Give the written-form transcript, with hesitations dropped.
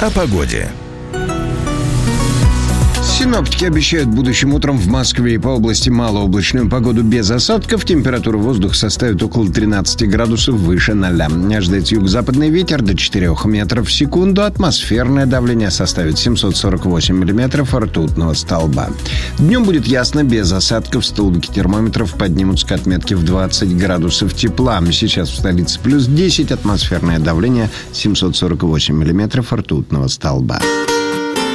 О погоде. Синоптики обещают будущим утром в Москве и по области малооблачную погоду без осадков. Температура воздуха составит около 13 градусов выше 0. Ожидается юго-западный ветер до 4 метров в секунду. Атмосферное давление составит 748 миллиметров ртутного столба. Днем будет ясно, без осадков. Столбики термометров поднимутся к отметке в 20 градусов тепла. Сейчас в столице плюс 10. Атмосферное давление 748 миллиметров ртутного столба.